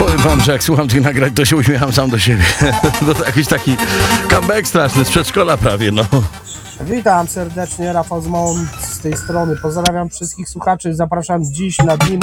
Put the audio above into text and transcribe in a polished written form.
Powiem wam, że jak słucham tych nagrań, to się uśmiecham sam do siebie. To jakiś taki comeback straszny z przedszkola prawie, no. Witam serdecznie, Rafał z tej strony. Pozdrawiam wszystkich słuchaczy. Zapraszam dziś na dni